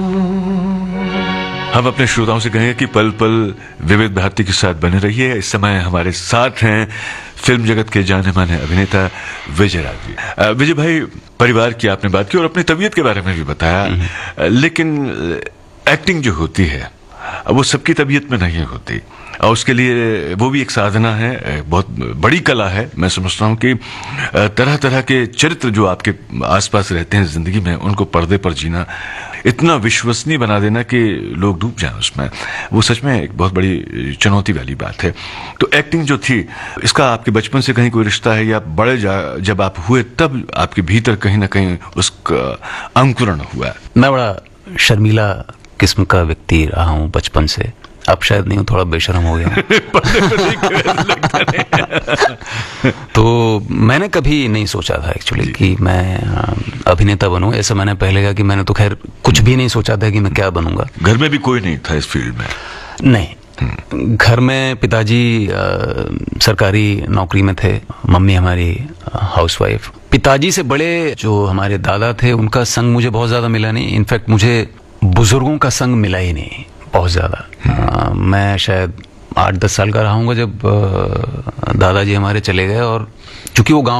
हम अपने श्रोताओं से कहेंगे कि पल पल विविध भारती के साथ बने रहिए। इस समय हमारे साथ हैं फिल्म जगत के जाने माने अभिनेता विजय राज जी। विजय भाई, परिवार की आपने बात की और अपनी तबीयत के बारे में भी बताया, लेकिन एक्टिंग जो होती है वो सबकी तबीयत में नहीं होती और उसके लिए वो भी एक साधना है, बहुत बड़ी कला है। मैं समझता हूँ कि तरह तरह के चरित्र जो आपके आसपास रहते हैं जिंदगी में, उनको पर्दे पर जीना, इतना विश्वसनीय बना देना कि लोग डूब जाएं उसमें, वो सच में एक बहुत बड़ी चुनौती वाली बात है। तो एक्टिंग जो थी, इसका आपके बचपन से कहीं कोई रिश्ता है या बड़े जब आप हुए तब आपके भीतर कहीं ना कहीं उसका अंकुरण हुआ? मैं बड़ा शर्मीला किस्म का व्यक्ति रहा हूँ बचपन से। अब शायद नहीं हूँ, थोड़ा बेशर्म हो गया तो मैंने कभी नहीं सोचा था एक्चुअली कि मैं अभिनेता बनूं। ऐसा मैंने पहले कहा कि मैंने तो खैर कुछ भी नहीं सोचा था कि मैं क्या बनूंगा। घर में भी कोई नहीं था इस फील्ड में? नहीं, घर में पिताजी सरकारी नौकरी में थे, मम्मी हमारी हाउसवाइफ। पिताजी से बड़े जो हमारे दादा थे, उनका संग मुझे बहुत ज्यादा मिला नहीं। इनफैक्ट मुझे बुजुर्गों का संग मिला ही नहीं बहुत ज्यादा। मैं शायद 8-10 साल का रहा हूँगा जब दादाजी हमारे चले गए, और चूंकि वो गाँव